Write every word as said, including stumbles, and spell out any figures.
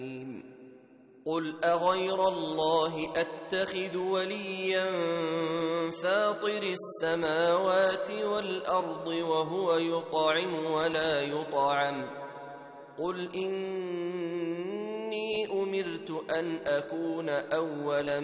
قل أغير الله أتخذ وليا فاطر السماوات والأرض وهو يطعم ولا يطعم قل إني أمرت أن أكون أول